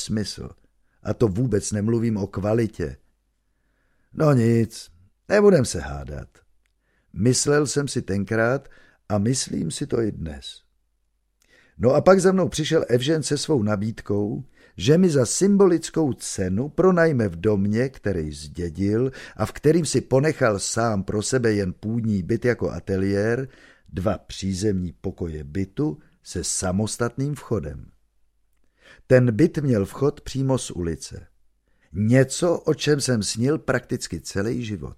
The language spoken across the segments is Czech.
nesmysl. A to vůbec nemluvím o kvalitě. No nic, nebudem se hádat. Myslel jsem si tenkrát a myslím si to i dnes. No a pak za mnou přišel Evžen se svou nabídkou, že mi za symbolickou cenu pronajme v domě, který zdědil a v kterým si ponechal sám pro sebe jen půdní byt jako ateliér, 2 přízemní pokoje bytu se samostatným vchodem. Ten byt měl vchod přímo z ulice. Něco, o čem jsem snil prakticky celý život.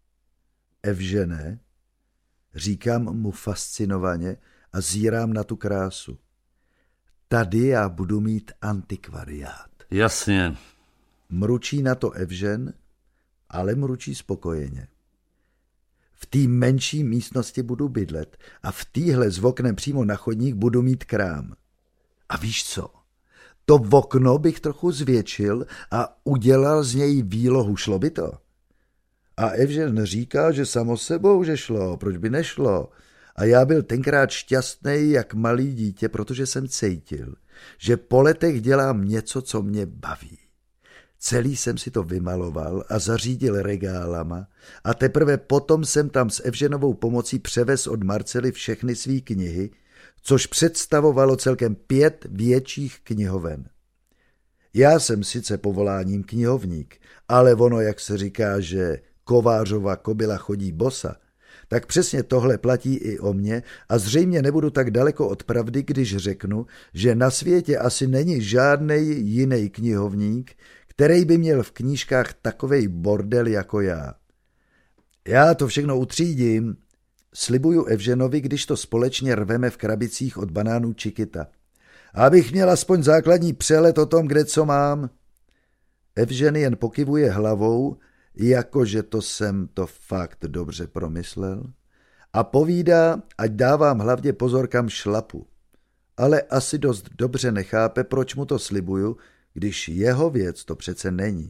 Evžene, říkám mu fascinovaně a zírám na tu krásu. Tady já budu mít antikvariát. Jasně. Mručí na to Evžen, ale mručí spokojeně. V té menší místnosti budu bydlet a v téhle s oknem přímo na chodník budu mít krám. A víš co? To okno bych trochu zvětšil a udělal z něj výlohu, šlo by to? A Evžen říká, že samo sebou, že šlo, proč by nešlo? A já byl tenkrát šťastný jak malý dítě, protože jsem cítil, že po letech dělám něco, co mě baví. Celý jsem si to vymaloval a zařídil regálama a teprve potom jsem tam s Evženovou pomocí převez od Marcely všechny svý knihy, což představovalo celkem 5 větších knihoven. Já jsem sice povoláním knihovník, ale ono, jak se říká, že kovářova kobyla chodí bosa, tak přesně tohle platí i o mně a zřejmě nebudu tak daleko od pravdy, když řeknu, že na světě asi není žádnej jiný knihovník, který by měl v knížkách takovej bordel jako já. Já to všechno utřídím, slibuju Evženovi, když to společně rveme v krabicích od banánů Chiquita. Abych měl aspoň základní přehled o tom, kde co mám. Evžen jen pokyvuje hlavou, jakože to jsem to fakt dobře promyslel, a povídá, ať dávám hlavně pozor, kam šlapu. Ale asi dost dobře nechápe, proč mu to slibuju, když jeho věc to přece není.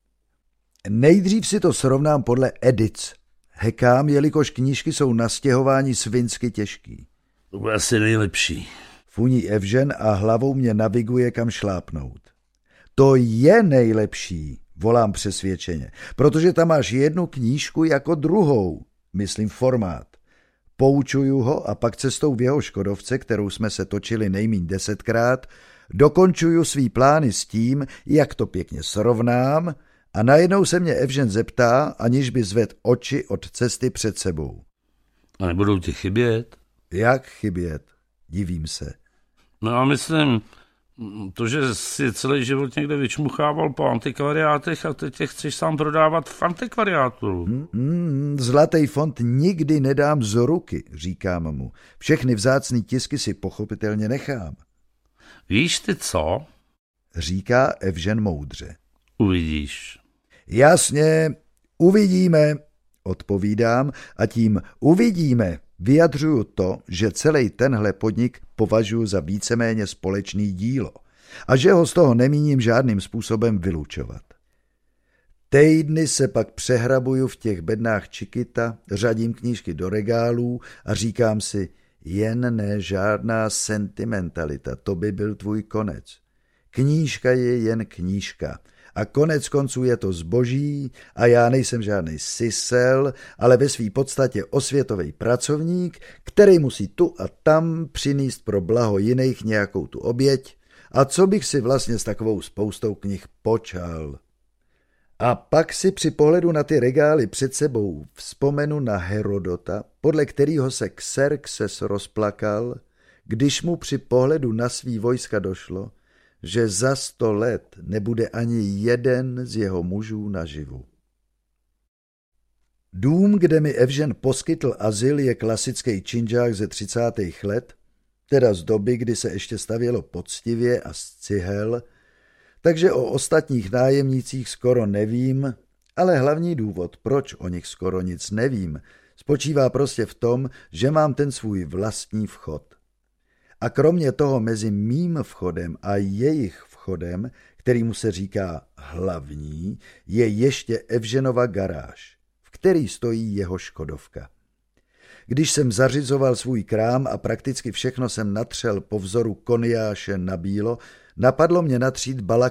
Nejdřív si to srovnám podle edic. Hekám, jelikož knížky jsou na stěhování svinsky těžký. To bude asi nejlepší. Funí Evžen a hlavou mě naviguje, kam šlápnout. To je nejlepší, volám přesvědčeně, protože tam máš jednu knížku jako druhou, myslím formát. Poučuju ho a pak cestou v jeho škodovce, kterou jsme se točili nejmíň 10krát, dokončuju svý plány s tím, jak to pěkně srovnám, a najednou se mě Evžen zeptá, aniž by zvedl oči od cesty před sebou. A nebudou ti chybět? Jak chybět? Divím se. No a myslím, to, že si celý život někde vyčmuchával po antikvariátech a teď tě chceš sám prodávat v antikvariátu. Zlatý fond nikdy nedám z ruky, říkám mu. Všechny vzácný tisky si pochopitelně nechám. Víš ty co? Říká Evžen moudře. Uvidíš. Jasně, uvidíme, odpovídám a tím uvidíme vyjadřuju to, že celý tenhle podnik považuji za víceméně společný dílo a že ho z toho nemíním žádným způsobem vylučovat. Týdny se pak přehrabuju v těch bednách Chiquita, řadím knížky do regálů a říkám si, jen ne žádná sentimentalita, to by byl tvůj konec. Knížka je jen knížka a konec konců je to zboží a já nejsem žádný sisel, ale ve své podstatě osvětový pracovník, který musí tu a tam přinést pro blaho jiných nějakou tu oběť. A co bych si vlastně s takovou spoustou knih počal? A pak si při pohledu na ty regály před sebou vzpomenu na Herodota, podle kterého se Xerxes rozplakal, když mu při pohledu na svý vojska došlo, že za 100 let nebude ani jeden z jeho mužů naživu. Dům, kde mi Evžen poskytl azyl, je klasický činžák ze 30. let, teda z doby, kdy se ještě stavělo poctivě a z cihel, takže o ostatních nájemnících skoro nevím, ale hlavní důvod, proč o nich skoro nic nevím, spočívá prostě v tom, že mám ten svůj vlastní vchod. A kromě toho mezi mým vchodem a jejich vchodem, kterýmu se říká hlavní, je ještě Evženova garáž, v který stojí jeho škodovka. Když jsem zařizoval svůj krám a prakticky všechno jsem natřel po vzoru koniáše na bílo, napadlo mě natřít